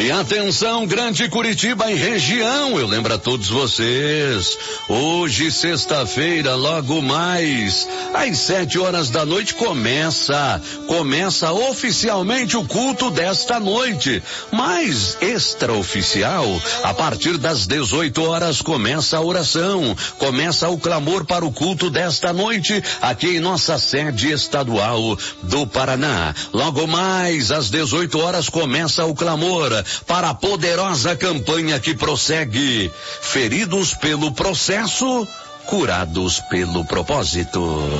E atenção, Grande Curitiba e região, eu lembro a todos vocês, hoje sexta-feira, logo mais, às 7 horas da noite começa oficialmente o culto desta noite, mas extraoficial, a partir das 18 horas começa a oração, começa o clamor para o culto desta noite, aqui em nossa sede estadual do Paraná. Logo mais, às 18 horas começa o clamor para a poderosa campanha que prossegue. Feridos pelo processo, curados pelo propósito.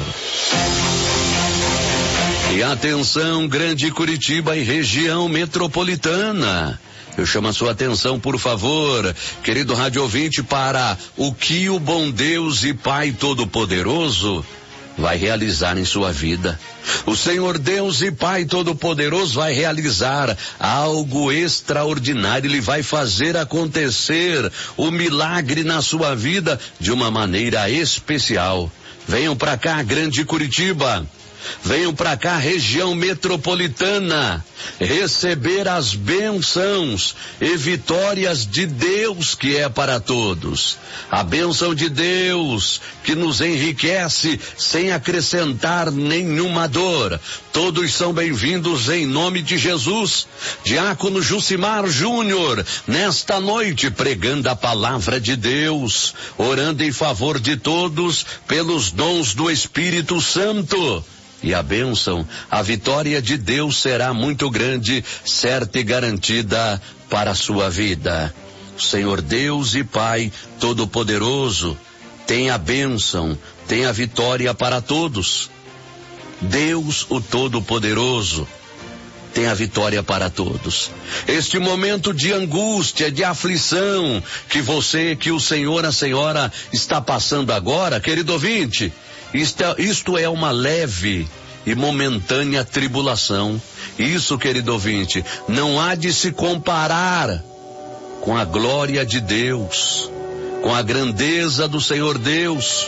E atenção, Grande Curitiba e região metropolitana. Eu chamo a sua atenção, por favor, querido rádio ouvinte, para o que o bom Deus e Pai Todo-Poderoso vai realizar em sua vida. O Senhor Deus e Pai Todo-Poderoso vai realizar algo extraordinário. Ele vai fazer acontecer o milagre na sua vida de uma maneira especial. Venham para cá, Grande Curitiba. Venham para cá, região metropolitana, receber as bênçãos e vitórias de Deus que é para todos. A bênção de Deus que nos enriquece sem acrescentar nenhuma dor. Todos são bem-vindos em nome de Jesus. Diácono Jucimar Júnior, nesta noite pregando a palavra de Deus, orando em favor de todos pelos dons do Espírito Santo. E a bênção, a vitória de Deus será muito grande, certa e garantida para a sua vida. O Senhor Deus e Pai Todo-Poderoso tem a bênção, tem a vitória para todos. Deus, o Todo-Poderoso, tem a vitória para todos. Este momento de angústia, de aflição, que o Senhor, a Senhora está passando agora, querido ouvinte, isto é uma leve e momentânea tribulação. Isso, querido ouvinte, não há de se comparar com a glória de Deus, com a grandeza do Senhor Deus.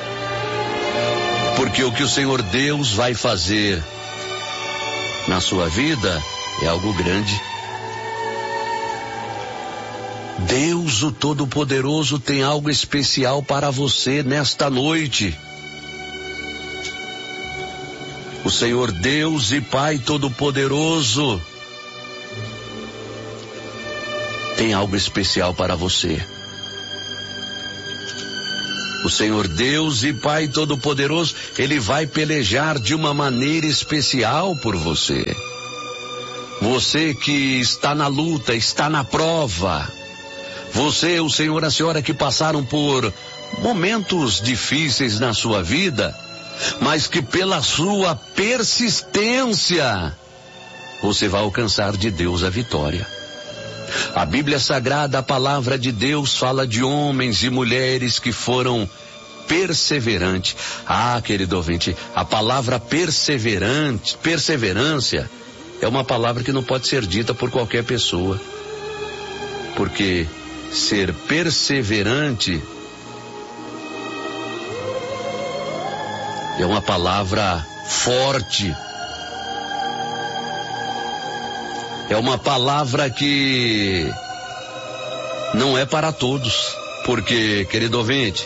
Porque o que o Senhor Deus vai fazer na sua vida é algo grande. Deus, o Todo-Poderoso, tem algo especial para você nesta noite. O Senhor Deus e Pai Todo-Poderoso tem algo especial para você. O Senhor Deus e Pai Todo-Poderoso, Ele vai pelejar de uma maneira especial por você. Você que está na luta, está na prova. Você, o Senhor e a Senhora que passaram por momentos difíceis na sua vida, mas que pela sua persistência, você vai alcançar de Deus a vitória. A Bíblia Sagrada, a palavra de Deus, fala de homens e mulheres que foram perseverantes. Ah, querido ouvinte, a palavra perseverança, é uma palavra que não pode ser dita por qualquer pessoa. Porque ser perseverante é uma palavra forte. É uma palavra que não é para todos. Porque, querido ouvinte,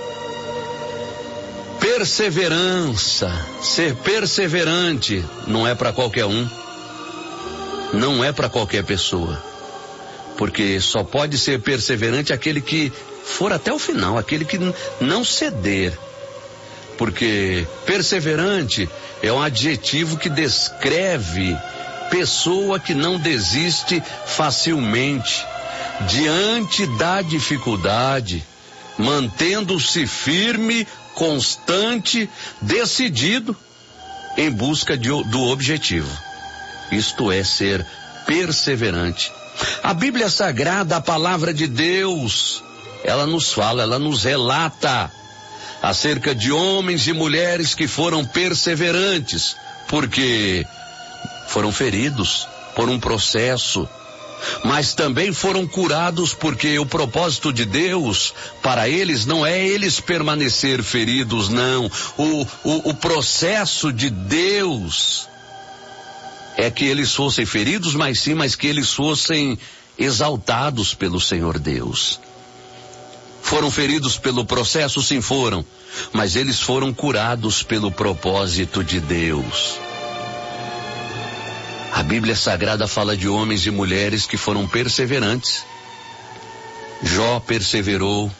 perseverança, ser perseverante, não é para qualquer um. Não é para qualquer pessoa. Porque só pode ser perseverante aquele que for até o final, aquele que não ceder. Porque perseverante é um adjetivo que descreve pessoa que não desiste facilmente diante da dificuldade, mantendo-se firme, constante, decidido em busca do objetivo. Isto é ser perseverante. A Bíblia Sagrada, a palavra de Deus, ela nos fala, ela nos relata acerca de homens e mulheres que foram perseverantes, porque foram feridos por um processo, mas também foram curados, porque o propósito de Deus para eles não é eles permanecer feridos, não. O processo de Deus é que eles fossem feridos, mas que eles fossem exaltados pelo Senhor Deus. Foram feridos pelo processo? Sim, foram. Mas eles foram curados pelo propósito de Deus. A Bíblia Sagrada fala de homens e mulheres que foram perseverantes. Jó perseverou.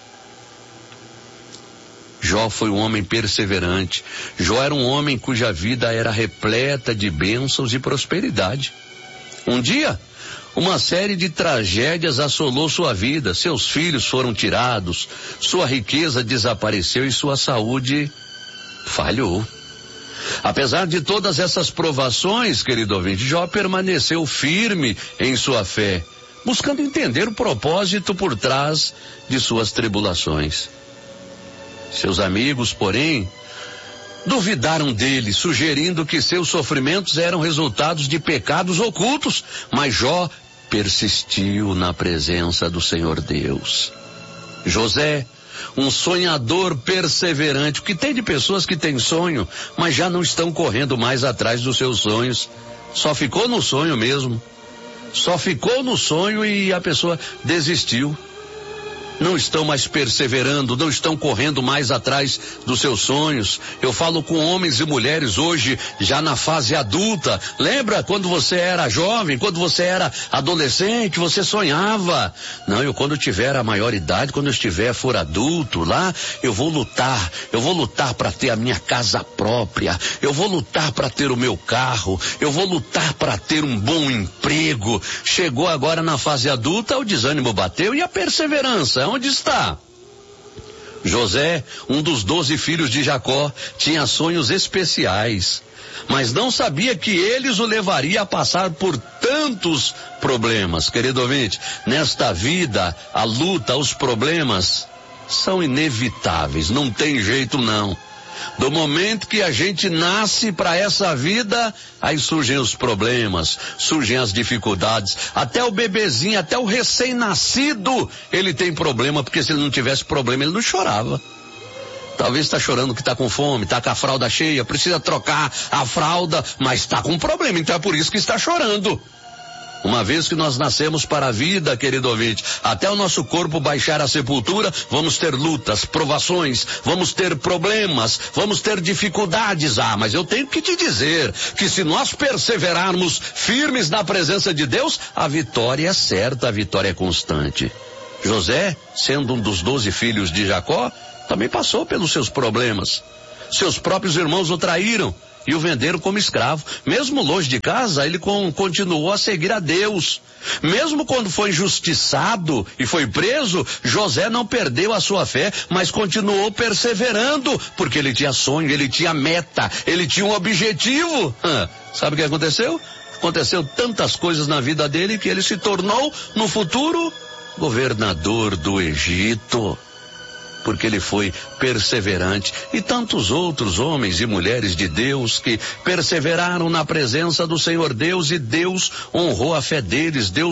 Jó foi um homem perseverante. Jó era um homem cuja vida era repleta de bênçãos e prosperidade. Um dia, uma série de tragédias assolou sua vida. Seus filhos foram tirados, sua riqueza desapareceu e sua saúde falhou. Apesar de todas essas provações, querido ouvinte, Jó permaneceu firme em sua fé, buscando entender o propósito por trás de suas tribulações. Seus amigos, porém, duvidaram dele, sugerindo que seus sofrimentos eram resultados de pecados ocultos, mas Jó persistiu na presença do Senhor Deus. José, um sonhador perseverante. O que tem de pessoas que têm sonho, mas já não estão correndo mais atrás dos seus sonhos. Só ficou no sonho mesmo. Só ficou no sonho e a pessoa desistiu. Não estão mais perseverando, não estão correndo mais atrás dos seus sonhos. Eu falo com homens e mulheres hoje, já na fase adulta. Lembra quando você era jovem, quando você era adolescente, você sonhava? Não, eu quando tiver a maior idade, quando eu for adulto, lá eu vou lutar para ter a minha casa própria, eu vou lutar para ter o meu carro, eu vou lutar para ter um bom emprego. Chegou agora na fase adulta, o desânimo bateu e a perseverança, onde está? José, um dos 12 filhos de Jacó, tinha sonhos especiais, mas não sabia que eles o levaria a passar por tantos problemas. Querido ouvinte, nesta vida, a luta, os problemas são inevitáveis, não tem jeito não. Do momento que a gente nasce para essa vida, aí surgem os problemas, surgem as dificuldades. Até o bebezinho, até o recém-nascido, ele tem problema, porque se ele não tivesse problema, ele não chorava. Talvez está chorando que está com fome, está com a fralda cheia, precisa trocar a fralda, mas está com problema, então é por isso que está chorando. Uma vez que nós nascemos para a vida, querido ouvinte, até o nosso corpo baixar à sepultura, vamos ter lutas, provações, vamos ter problemas, vamos ter dificuldades. Mas eu tenho que te dizer que se nós perseverarmos firmes na presença de Deus, a vitória é certa, a vitória é constante. José, sendo um dos 12 filhos de Jacó, também passou pelos seus problemas. Seus próprios irmãos o traíram e o venderam como escravo. Mesmo longe de casa, ele continuou a seguir a Deus. Mesmo quando foi injustiçado e foi preso, José não perdeu a sua fé, mas continuou perseverando, porque ele tinha sonho, ele tinha meta, ele tinha um objetivo. Sabe o que aconteceu? Aconteceu tantas coisas na vida dele que ele se tornou, no futuro, governador do Egito. Porque ele foi perseverante, e tantos outros homens e mulheres de Deus que perseveraram na presença do Senhor Deus, e Deus honrou a fé deles, Deus